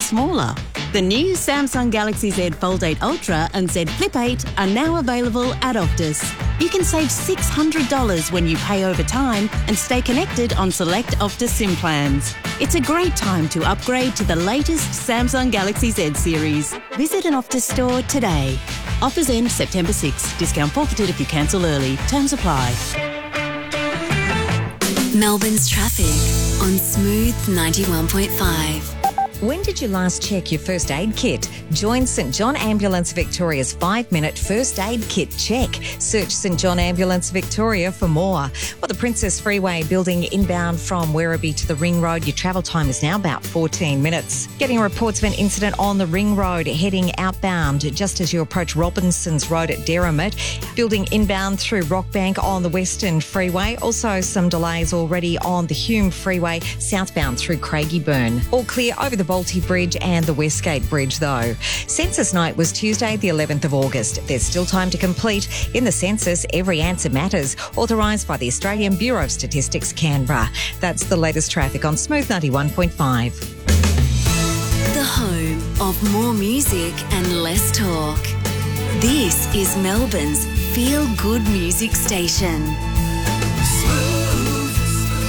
smaller. The new Samsung Galaxy Z Fold 8 Ultra and Z Flip 8 are now available at Optus. You can save $600 when you pay over time and stay connected on select Optus SIM plans. It's a great time to upgrade to the latest Samsung Galaxy Z series. Visit an Optus store today. Offers end September 6. Discount forfeited if you cancel early. Terms apply. Melbourne's traffic on Smooth 91.5. When did you last check your first aid kit? Join St John Ambulance Victoria's 5-minute first aid kit check. Search St John Ambulance Victoria for more. Well, the Princess Freeway building inbound from Werribee to the Ring Road, your travel time is now about 14 minutes. Getting reports of an incident on the Ring Road heading outbound just as you approach Robinson's Road at Derrimut. Building inbound through Rockbank on the Western Freeway. Also some delays already on the Hume Freeway southbound through Craigieburn. All clear over the Balti Bridge and the Westgate Bridge though. Census night was Tuesday the 11th of August. There's still time to complete. In the census, every answer matters. Authorised by the Australian Bureau of Statistics, Canberra. That's the latest traffic on Smooth 91.5. The home of more music and less talk. This is Melbourne's feel-good music station. Smooth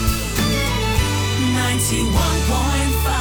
91.5.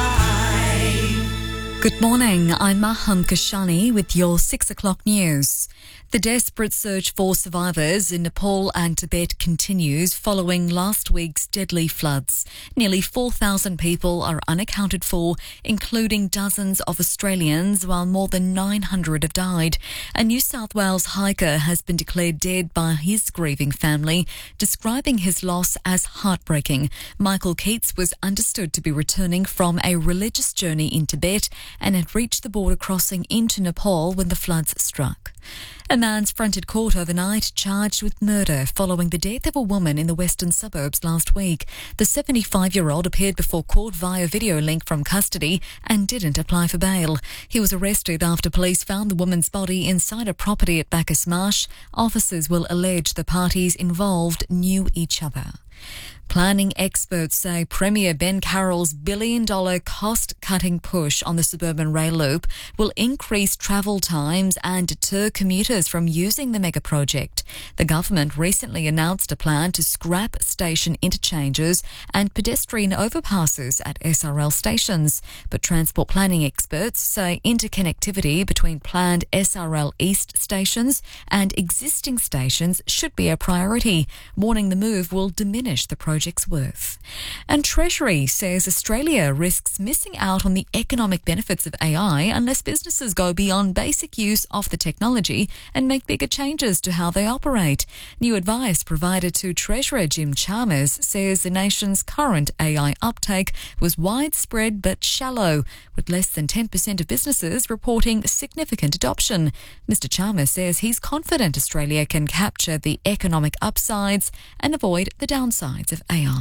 Good morning, I'm Maham Kashani with your 6 o'clock news. The desperate search for survivors in Nepal and Tibet continues following last week's deadly floods. Nearly 4,000 people are unaccounted for, including dozens of Australians, while more than 900 have died. A New South Wales hiker has been declared dead by his grieving family, describing his loss as heartbreaking. Michael Keats was understood to be returning from a religious journey in Tibet and had reached the border crossing into Nepal when the floods struck. A man's fronted court overnight charged with murder following the death of a woman in the western suburbs last week. The 75-year-old appeared before court via video link from custody and didn't apply for bail. He was arrested after police found the woman's body inside a property at Bacchus Marsh. Officers will allege the parties involved knew each other. Planning experts say Premier Ben Carroll's billion-dollar cost-cutting push on the suburban rail loop will increase travel times and deter commuters from using the mega project. The government recently announced a plan to scrap station interchanges and pedestrian overpasses at SRL stations. But transport planning experts say interconnectivity between planned SRL East stations and existing stations should be a priority, warning the move will diminish the project's worth. And Treasury says Australia risks missing out on the economic benefits of AI unless businesses go beyond basic use of the technology and make bigger changes to how they operate. New advice provided to Treasurer Jim Chalmers says the nation's current AI uptake was widespread but shallow, with less than 10% of businesses reporting significant adoption. Mr. Chalmers says he's confident Australia can capture the economic upsides and avoid the downsides of AI.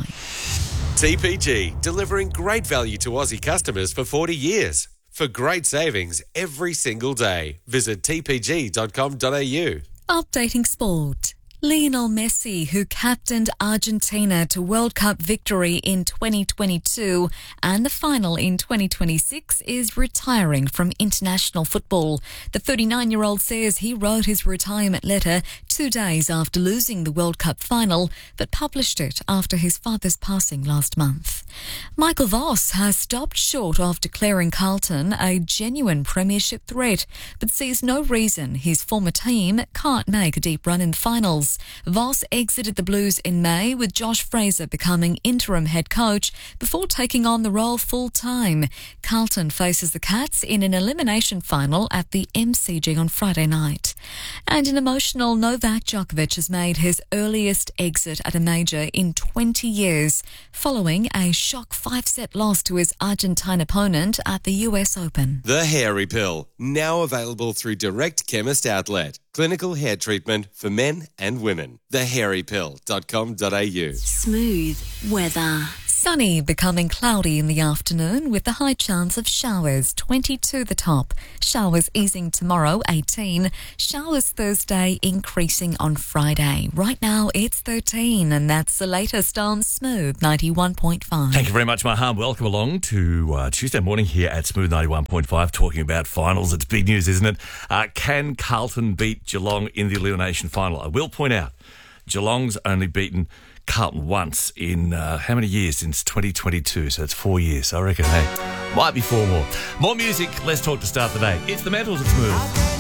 TPG, delivering great value to Aussie customers for 40 years. For great savings every single day, visit tpg.com.au. Updating sport. Lionel Messi, who captained Argentina to World Cup victory in 2022 and the final in 2026, is retiring from international football. The 39-year-old says he wrote his retirement letter 2 days after losing the World Cup final, but published it after his father's passing last month. Michael Voss has stopped short of declaring Carlton a genuine premiership threat, but sees no reason his former team can't make a deep run in the finals. Voss exited the Blues in May, with Josh Fraser becoming interim head coach before taking on the role full-time. Carlton faces the Cats in an elimination final at the MCG on Friday night. And an emotional Novak Djokovic has made his earliest exit at a major in 20 years, following a shock 5-set loss to his Argentine opponent at the US Open. The Hairy Pill, now available through Direct Chemist Outlet. Clinical hair treatment for men and women. Thehairypill.com.au. Smooth weather. Sunny becoming cloudy in the afternoon with the high chance of showers, 22 the top. Showers easing tomorrow, 18. Showers Thursday increasing on Friday. Right now it's 13 and that's the latest on Smooth 91.5. Thank you very much, Maham. Welcome along to Tuesday morning here at Smooth 91.5 talking about finals. It's big news, isn't it? Can Carlton beat Geelong in the elimination final? I will point out Geelong's only beaten Carlton once in how many years? Since 2022, so it's 4 years. I reckon, hey, might be 4 more. More music, let's talk to start the day. It's the Mentals at Smooth.